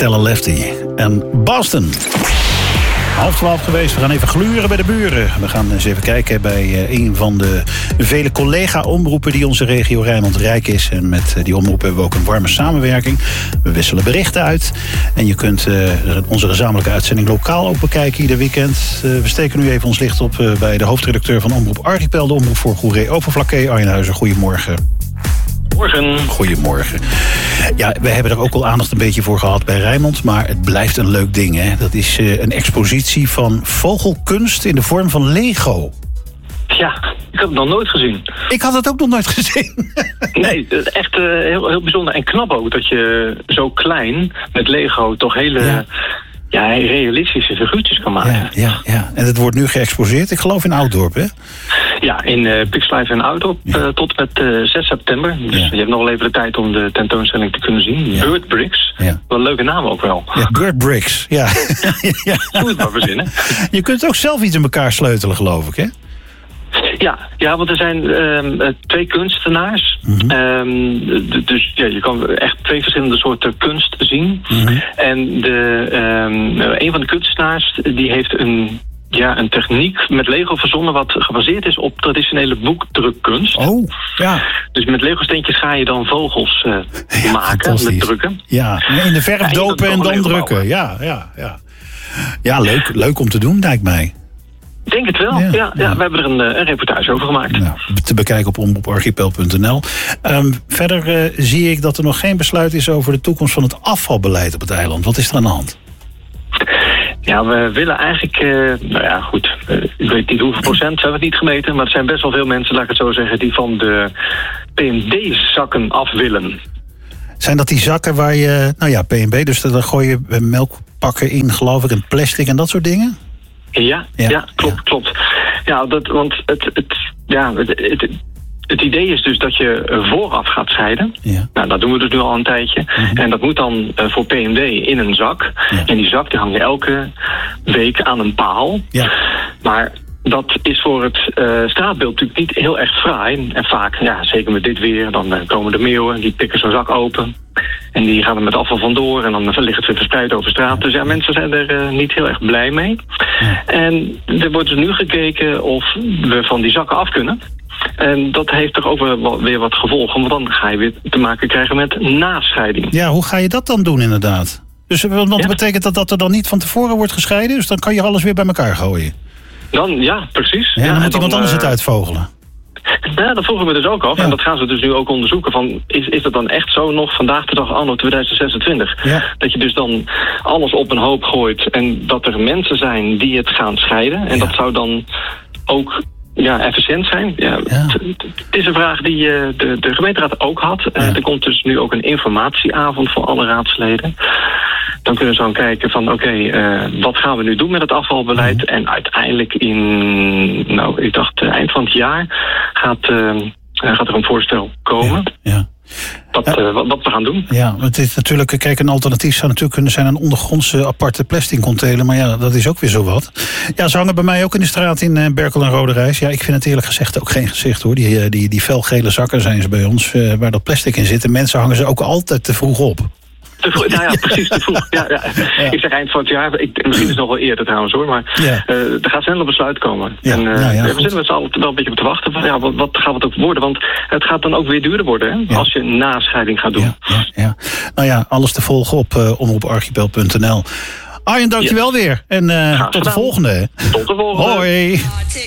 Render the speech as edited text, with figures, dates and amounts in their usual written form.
Tell a Lefty en Boston. 11:30 geweest. We gaan even gluren bij de buren. We gaan eens even kijken bij een van de vele collega-omroepen die onze regio Rijnmond rijk is. En met die omroep hebben we ook een warme samenwerking. We wisselen berichten uit. En je kunt onze gezamenlijke uitzending lokaal ook bekijken ieder weekend. We steken nu even ons licht op bij de hoofdredacteur van Omroep Archipel, de omroep voor Goeree-Overflakkee. Arjen Huizen, goedemorgen. Goedemorgen. Ja, we hebben er ook al aandacht een beetje voor gehad bij Rijnmond, maar het blijft een leuk ding, hè? Dat is een expositie van vogelkunst in de vorm van Lego. Ja, ik had het nog nooit gezien. Ik had het ook nog nooit gezien. Nee, echt heel bijzonder en knap ook dat je zo klein met Lego toch hele realistische figuurtjes kan maken. Ja. En het wordt nu geëxposeerd, ik geloof in Ouddorp, hè? Ja, in Pixlife en Ouddorp tot met 6 september. Dus je hebt nog wel even de tijd om de tentoonstelling te kunnen zien. Ja. Bird Bricks. Ja. Wel een leuke naam ook wel. Ja, Bird Bricks. Ja. Moet het maar verzinnen. Je kunt ook zelf iets in elkaar sleutelen, geloof ik, hè? Ja, want er zijn 2 kunstenaars. Mm-hmm. Dus je kan echt 2 verschillende soorten kunst zien. Mm-hmm. En een van de kunstenaars die heeft een techniek met Lego verzonnen wat gebaseerd is op traditionele boekdrukkunst. Oh, ja. Dus met Lego-steentjes ga je dan vogels maken met drukken. Ja, in de verf dopen en dan drukken. Ja. Ja, leuk om te doen, lijkt mij. Denk het wel, ja. We hebben er een reportage over gemaakt. Nou, te bekijken op omroeparchipel.nl. Verder zie ik dat er nog geen besluit is over de toekomst van het afvalbeleid op het eiland. Wat is er aan de hand? Ja, we willen eigenlijk, ik weet niet hoeveel procent, we hebben het niet gemeten, maar er zijn best wel veel mensen, laat ik het zo zeggen, die van de PMD-zakken af willen. Zijn dat die zakken waar je, PMB, dus dan gooi je melkpakken in, geloof ik, en plastic en dat soort dingen? Ja, klopt. Ja, want het idee is dus dat je vooraf gaat scheiden. Ja. Nou, dat doen we dus nu al een tijdje. Mm-hmm. En dat moet dan voor PMD in een zak. Ja. En die zak die hang je elke week aan een paal. Ja. Maar dat is voor het straatbeeld natuurlijk niet heel erg fraai. En vaak, zeker met dit weer, dan komen de meeuwen, die pikken zo'n zak open. En die gaan er met afval vandoor en dan ligt het weer verspreid over straat. Dus mensen zijn er niet heel erg blij mee. Ja. En er wordt dus nu gekeken of we van die zakken af kunnen. En dat heeft toch ook weer wat gevolgen. Want dan ga je weer te maken krijgen met nascheiding. Ja, hoe ga je dat dan doen inderdaad? Dus dat betekent dat er dan niet van tevoren wordt gescheiden? Dus dan kan je alles weer bij elkaar gooien? Ja, precies. Ja, dan moet iemand anders het uitvogelen. Ja, dat vroegen we dus ook af. Ja. En dat gaan ze dus nu ook onderzoeken. Van, is dat dan echt zo nog vandaag de dag anno 2026? Ja. Dat je dus dan alles op een hoop gooit. En dat er mensen zijn die het gaan scheiden. En dat zou dan ook efficiënt zijn. Ja, ja. Het is een vraag die de gemeenteraad ook had. Ja. Er komt dus nu ook een informatieavond voor alle raadsleden. Dan kunnen ze dan kijken van wat gaan we nu doen met het afvalbeleid? Mm-hmm. En uiteindelijk ik dacht eind van het jaar gaat er een voorstel komen. Ja. Wat we gaan doen. Ja, het is natuurlijk, kijk, een alternatief zou natuurlijk kunnen zijn een ondergrondse aparte plastic container. Maar ja, dat is ook weer zo wat. Ja, ze hangen bij mij ook in de straat in Berkel en Roderijs. Ja, ik vind het eerlijk gezegd ook geen gezicht hoor. Die felgele zakken zijn ze bij ons, waar dat plastic in zit. En mensen hangen ze ook altijd te vroeg op. Precies, te vroeg. Ja. Ik zeg eind van het jaar, misschien is het nog wel eerder trouwens hoor, maar er gaat snel een besluit komen. Ja. En we zitten met z'n allen wel een beetje op te wachten van wat gaat het ook worden, want het gaat dan ook weer duurder worden hè, als je een nascheiding gaat doen. Ja. Nou ja, alles te volgen op omroeparchipel.nl. Arjen, dankjewel weer en tot de volgende. Tot de volgende. Hoi.